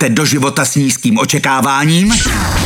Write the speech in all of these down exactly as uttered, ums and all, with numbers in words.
jdete do života s nízkým očekáváním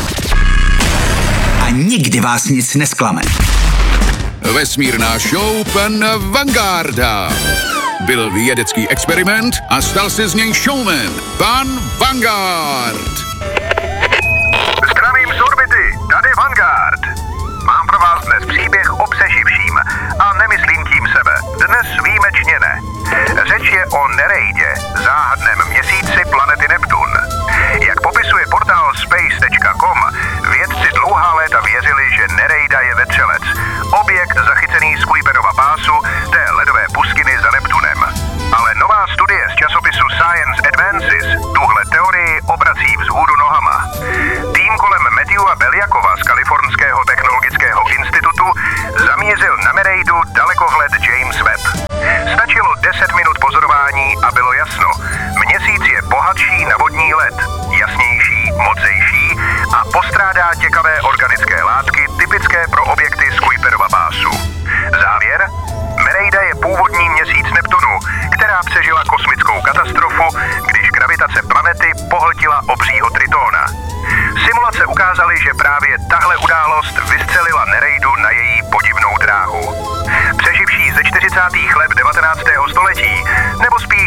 a nikdy vás nic nesklame. Vesmírná show pana Vangarda. Byl vědecký experiment a stal se z něj showman. Pan Vanguard. Zdravím z orbity, tady Vanguard. Mám pro vás dnes příběh o přeživším a nemyslím tím sebe. Dnes výjimečně ne. Řeč je o Nereidě, záhadném měsíci planety Neptun. Jak popisuje portál space tečka com, vědci dlouhá léta věřili, že Nereida je vetřelec, objekt zachycený z Kuiperova pásu, té ledové puskiny za Neptunem. Ale nová studie z časopisu Science Advances tuhle teorii obrací vzhůru nohama. Tým kolem Matthewa Beljakova z Kalifornského technologického institutu zamířil na Nereidu dalekohled James Webb. Stačilo deset minut pozorování a bylo jasno. Měsíc je bohatší na vodní led, jasnější, mocejší a postrádá těkavé organické látky typické pro objekty z Kuiperova pásu. Závěr? Nereida je původní měsíc Neptunu, která přežila kosmickou katastrofu, když gravitace planety pohltila obřího Tritona. Simulace ukázaly, že právě tahle událost vystřelila Nereidu na její podivnou dráhu. Přeživší ze čtyřicátých let devatenáctého století, nebo spíš